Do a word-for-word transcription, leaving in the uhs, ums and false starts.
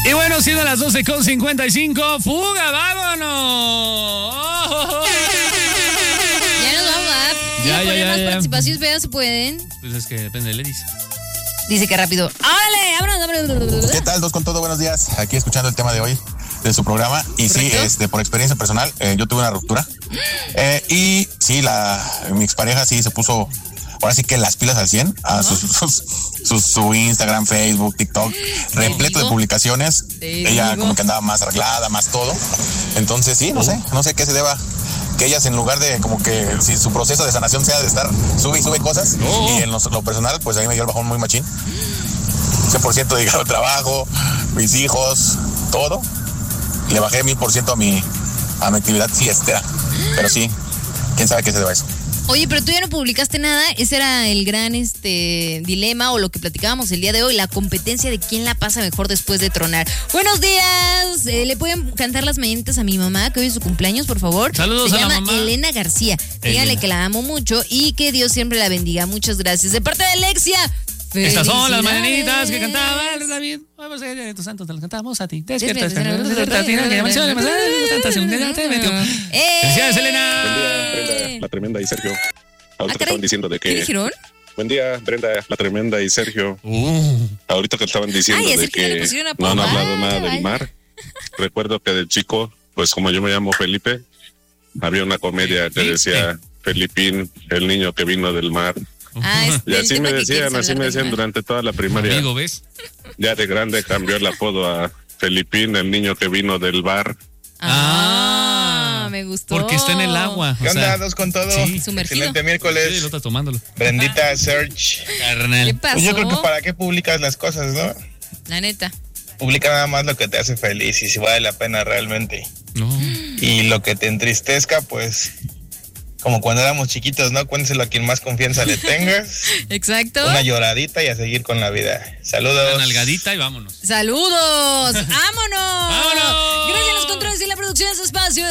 Y bueno, siendo las doce con cincuenta y cinco, ¡fuga, vámonos! Oh. Ya nos vamos, ¿ah? Ya, ya, ya, más ya. participaciones, pero ya se pueden. Pues es que depende de Ledis. Dice que rápido. ¡Órale! ¡Vámonos, vámonos! ¿Qué tal? Dos con todo, buenos días. Aquí escuchando el tema de hoy de su programa. Y sí, este, por experiencia personal, eh, yo tuve una ruptura. Eh, y sí, la, mi expareja sí se puso, ahora sí que las pilas al cien, a ¿no? sus, sus, sus, su Instagram, Facebook, TikTok, repleto de publicaciones. Ella como que andaba más arreglada, más todo. Entonces sí, no sé, no sé qué se deba. Que ellas en lugar de como que si su proceso de sanación sea de estar sube y sube cosas, oh. y en lo, lo personal, pues a mí me dio el bajón muy machín. cien por ciento dedicado al trabajo, mis hijos, todo. Le bajé mil por ciento a mi, a mi actividad fiestera. Pero sí, quién sabe qué se deba a eso. Oye, pero tú ya no publicaste nada. Ese era el gran este dilema o lo que platicábamos el día de hoy, la competencia de quién la pasa mejor después de tronar. Buenos días. Eh, ¿Le pueden cantar las mañanitas a mi mamá, que hoy es su cumpleaños, por favor? Saludos Se a llama la mamá. Elena García. Díganle que la amo mucho y que Dios siempre la bendiga. Muchas gracias. De parte de Alexia. Estas son las mañanitas que cantaba David. Vamos a ver, tus santos te las cantamos a ti. Despierta, despierta, despierta. Felicidades, Elena. Buen día, Brenda, la tremenda y Sergio. Ahorita que estaban diciendo de que. ¿Qué dijeron? Buen día, Brenda, la tremenda y Sergio. Uh. Ahorita que estaban diciendo Ay, de que no han hablado nada del mar. Recuerdo que de chico, pues como yo me llamo Felipe, había una comedia que decía Felipín, el niño que vino del mar. Ah, y así me decían, así me decían durante toda la primaria. Amigo, ¿ves? Ya de grande cambió el apodo a Felipín, el niño que vino del bar. Ah, me gustó. Porque está en el agua. ¿Qué onda? Dos con todo. Sí. Sumergido. Excelente miércoles. Sí, lo está tomándolo. Brendita, Search. Carnal. ¿Qué pasó? Pues yo creo que para qué publicas las cosas, ¿no? La neta. Publica nada más lo que te hace feliz y si vale la pena realmente. No. Y lo que te entristezca, pues, como cuando éramos chiquitos, ¿no? Cuénteselo a quien más confianza le tengas. Exacto. Una lloradita y a seguir con la vida. Saludos. Una nalgadita y vámonos. ¡Saludos! ¡Vámonos! ¡Vámonos! Gracias a los controles y la producción de este espacio.